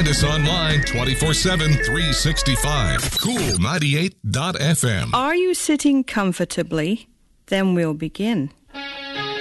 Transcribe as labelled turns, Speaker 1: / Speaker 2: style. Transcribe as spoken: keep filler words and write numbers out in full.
Speaker 1: us online twenty-four seven, three sixty-five. Cool ninety-eight dot f m.
Speaker 2: Are you sitting comfortably? Then we'll begin.